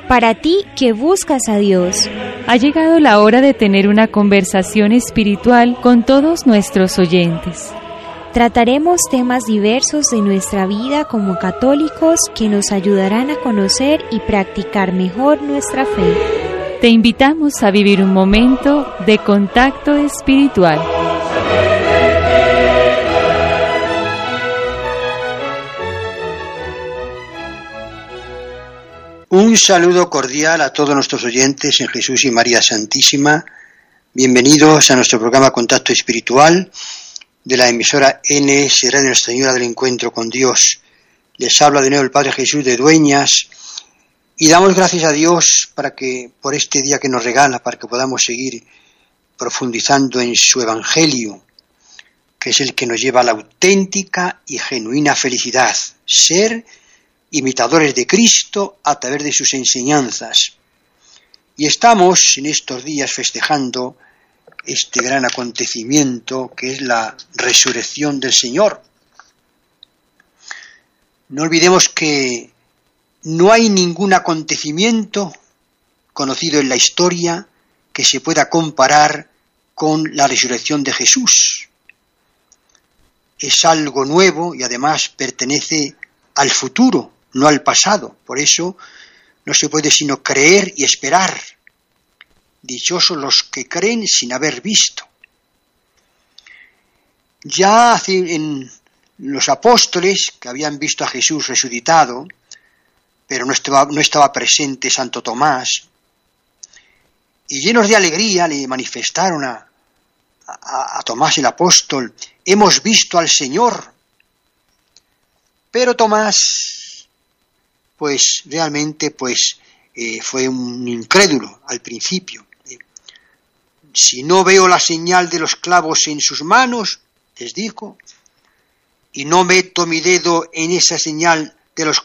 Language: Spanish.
Para ti que buscas a Dios, ha llegado la hora de tener una conversación espiritual con todos nuestros oyentes. Trataremos temas diversos de nuestra vida como católicos que nos ayudarán a conocer y practicar mejor nuestra fe. Te invitamos a vivir un momento de contacto espiritual. Un saludo cordial a todos nuestros oyentes en Jesús y María Santísima. Bienvenidos a nuestro programa Contacto Espiritual de la emisora NS Radio Nuestra Señora del Encuentro con Dios. Les habla de nuevo el Padre Jesús de Dueñas y damos gracias a Dios por este día que nos regala, para que podamos seguir profundizando en su Evangelio, que es el que nos lleva a la auténtica y genuina felicidad, ser imitadores de Cristo a través de sus enseñanzas. Y estamos en estos días festejando este gran acontecimiento que es la resurrección del Señor. No olvidemos que no hay ningún acontecimiento conocido en la historia que se pueda comparar con la resurrección de Jesús. Es algo nuevo y además pertenece al futuro, no al pasado. Por eso no se puede sino creer y esperar. Dichosos los que creen sin haber visto. Ya en los apóstoles que habían visto a Jesús resucitado, pero no estaba presente Santo Tomás, y llenos de alegría le manifestaron a Tomás el apóstol: hemos visto al Señor. Pero Tomás, realmente fue un incrédulo al principio. Si no veo la señal de los clavos en sus manos, les dijo, y no meto mi dedo en esa señal de los